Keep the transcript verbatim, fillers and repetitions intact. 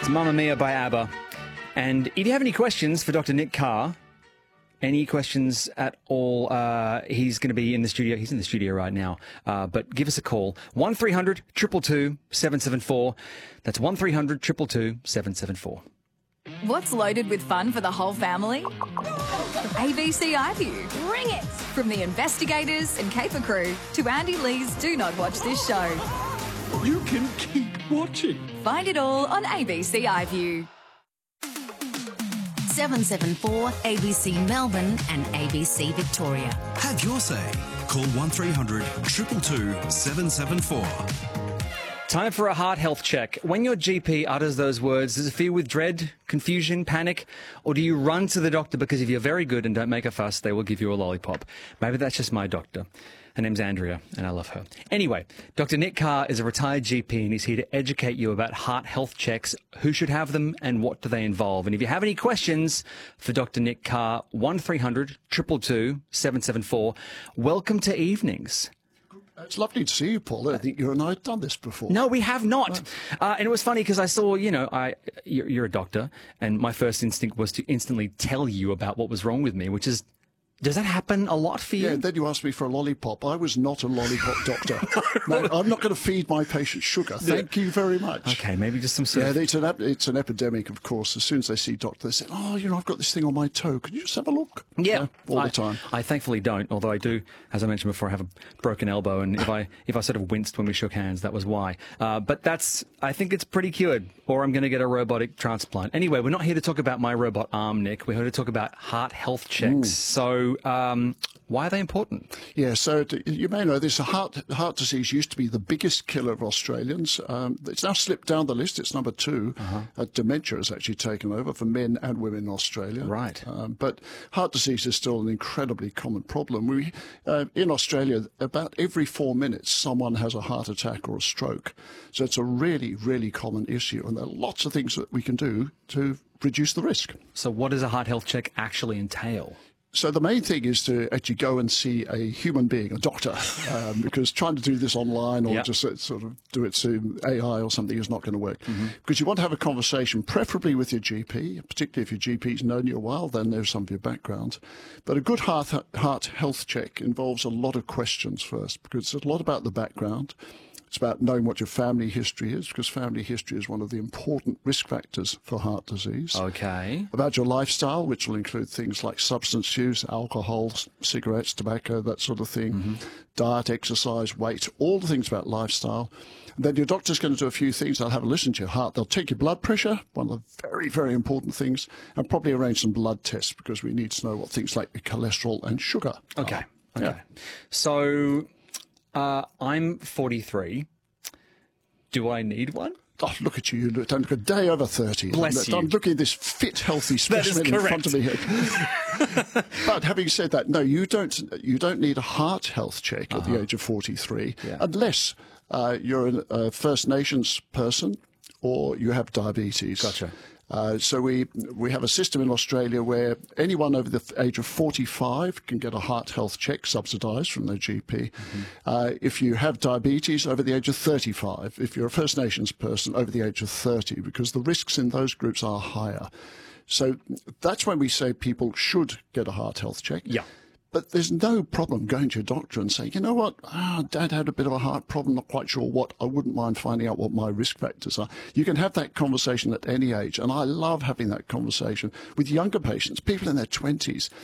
Mamma Mia by ABBA. And if you have any questions for Doctor Nick Carr, any questions at all, uh, he's going to be in the studio. He's in the studio right now. Uh, but give us a call. one three hundred two two two seven seven four. That's one three hundred two two two seven seven four. What's loaded with fun for the whole family? A B C iView. Bring it! From the investigators and Caper crew to Andy Lee's Do Not Watch This Show. You can keep watching. Find it all on A B C iView. seven seven four A B C Melbourne and A B C Victoria. Have your say. Call one three hundred two two two seven seven four. Time for a heart health check. When your G P utters those words, does it fill with dread, confusion, panic? Or do you run to the doctor because if you're very good and don't make a fuss, they will give you a lollipop? Maybe that's just my doctor. Her name's Andrea, and I love her. Anyway, Doctor Nick Carr is a retired G P, and he's here to educate you about heart health checks, who should have them, and what do they involve. And if you have any questions for Doctor Nick Carr, one three hundred two two two seven seven four. Welcome to Evenings. It's lovely to see you, Paul. I think you and I have done this before. No, we have not. Uh, and it was funny because I saw, you know, I you're, you're a doctor, and my first instinct was to instantly tell you about what was wrong with me, which is, does that happen a lot for you? Yeah, then you asked me for a lollipop. I was not a lollipop doctor. No, I'm not going to feed my patients sugar. Thank you very much. Okay, maybe just some sort Yeah, of... it's an, ep- it's an epidemic, of course. As soon as they see doctor, they say, oh, you know, I've got this thing on my toe. Can you just have a look? Yeah, all I, the time. I thankfully don't, although I do, as I mentioned before, I have a broken elbow, and if I if I sort of winced when we shook hands, that was why. Uh, but that's, I think it's pretty cured, or I'm going to get a robotic transplant. Anyway, we're not here to talk about my robot arm, Nick. We're here to talk about heart health checks. Ooh. So, um, why are they important? Yeah, so t- you may know this. Heart heart disease used to be the biggest killer of Australians. Um, it's now slipped down the list. It's number two. Uh-huh. Uh, dementia has actually taken over for men and women in Australia. Right. Um, but heart disease is still an incredibly common problem. We uh, in Australia, about every four minutes, someone has a heart attack or a stroke. So it's a really, really common issue, and there are lots of things that we can do to reduce the risk. So what does a heart health check actually entail? So the main thing is to actually go and see a human being, a doctor, um, because trying to do this online or yep. just sort of do it through A I or something is not going to work. Mm-hmm. Because you want to have a conversation, preferably with your G P, particularly if your G P's known you a while, then there's some of your background. But a good heart, heart health check involves a lot of questions first, because it's a lot about the background. It's about knowing what your family history is, because family history is one of the important risk factors for heart disease. Okay. About your lifestyle, which will include things like substance use, alcohol, cigarettes, tobacco, that sort of thing, mm-hmm. diet, exercise, weight, all the things about lifestyle. And then your doctor's going to do a few things. They'll have a listen to your heart. They'll take your blood pressure, one of the very, very important things, and probably arrange some blood tests, because we need to know what things like your cholesterol and sugar Okay. are. Okay. Yeah. So... Uh, I'm forty-three. Do I need one? Oh, look at you. You look, don't look a day over thirty. Bless I'm, you. I'm looking at this fit, healthy specimen in front of me here. But having said that, no, you don't You don't need a heart health check uh-huh. at the age of forty-three, yeah. unless uh, you're a uh, First Nations person or you have diabetes. Gotcha. Uh, so we we have a system in Australia where anyone over the age of forty-five can get a heart health check subsidised from their G P. Mm-hmm. Uh, if you have diabetes, over the age of thirty-five. If you're a First Nations person, over the age of thirty, because the risks in those groups are higher. So that's when we say people should get a heart health check. Yeah. But there's no problem going to your doctor and saying, you know what, ah, Dad had a bit of a heart problem, not quite sure what. I wouldn't mind finding out what my risk factors are. You can have that conversation at any age, and I love having that conversation with younger patients, people in their twenties.